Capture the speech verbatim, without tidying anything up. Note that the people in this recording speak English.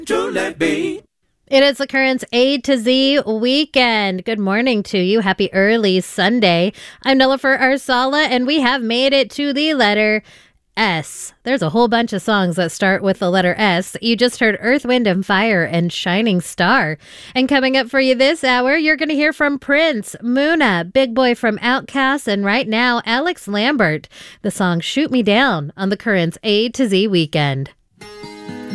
Truly be. It is the Currents A to Z weekend. Good morning to you. Happy early Sunday. I'm Nilofer Arsala, and we have made it to the letter S. There's a whole bunch of songs that start with the letter S. You just heard Earth, Wind and Fire and Shining Star. And coming up for you this hour, you're going to hear from Prince, Muna, Big Boy from Outkast, and right now, Alex Lambert. The song Shoot Me Down on the Currents A to Z weekend.